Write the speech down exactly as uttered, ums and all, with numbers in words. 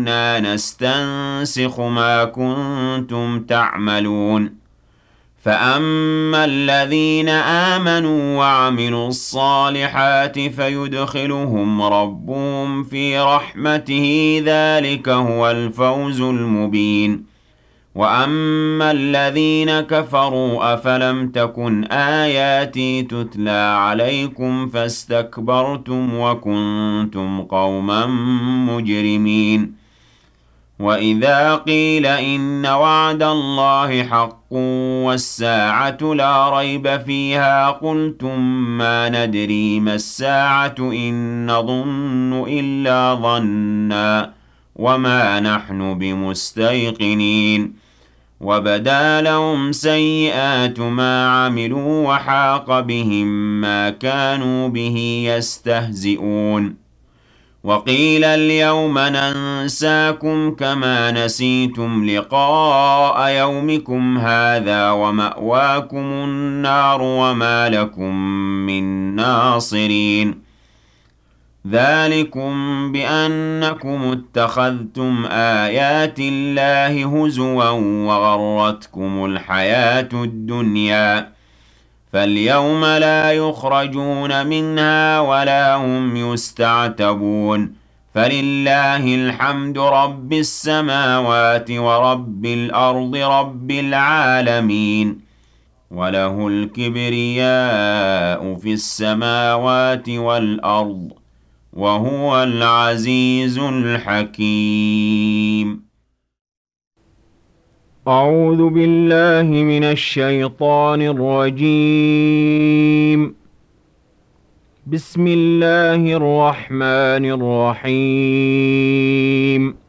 إِنَّا نَسْتَنسِخُ مَا كُنتُمْ تَعْمَلُونَ فَأَمَّا الَّذِينَ آمَنُوا وَعَمِلُوا الصَّالِحَاتِ فَيُدْخِلُهُمْ رَبُّهُمْ فِي رَحْمَتِهِ ۚ ذَٰلِكَ هُوَ الْفَوْزُ الْمُبِينُ وَأَمَّا الَّذِينَ كَفَرُوا أَفَلَمْ تَكُنْ آيَاتِي تُتْلَىٰ عَلَيْكُمْ فَاسْتَكْبَرْتُمْ وَكُنتُمْ قَوْمًا مُّجْرِمِينَ وَإِذَا قِيلَ إِنَّ وَعْدَ اللَّهِ حَقٌّ وَالسَّاعَةُ لَا رَيْبَ فِيهَا قُلْتُم مَّا نَدْرِي مَا السَّاعَةُ إِن نَّظُنُّ إِلَّا ظَنًّا وَمَا نَحْنُ بِمُسْتَيْقِنِينَ وَبَدَا لَهُمْ سَيِّئَاتُ مَا عَمِلُوا وَحَاقَ بِهِم مَّا كَانُوا بِهِ يَسْتَهْزِئُونَ وَقِيلَ الْيَوْمَ نَنسَاكُمْ كَمَا نَسِيتُمْ لِقَاءَ يَوْمِكُمْ هَٰذَا وَمَأْوَاكُمُ النَّارُ وَمَا لَكُم مِّن نَّاصِرِينَ ذَٰلِكُم بِأَنَّكُمُ اتَّخَذْتُمْ آيَاتِ اللَّهِ هُزُوًا وَغَرَّتْكُمُ الْحَيَاةُ الدُّنْيَا فَالْيَوْمَ لَا يُخْرَجُونَ مِنْهَا وَلَا هُمْ يُسْتَعْتَبُونَ فَلِلَّهِ الْحَمْدُ رَبِّ السَّمَاوَاتِ وَرَبِّ الْأَرْضِ رَبِّ الْعَالَمِينَ وَلَهُ الْكِبْرِيَاءُ فِي السَّمَاوَاتِ وَالْأَرْضِ وَهُوَ الْعَزِيزُ الْحَكِيمُ أعوذ بالله من الشيطان الرجيم بسم الله الرحمن الرحيم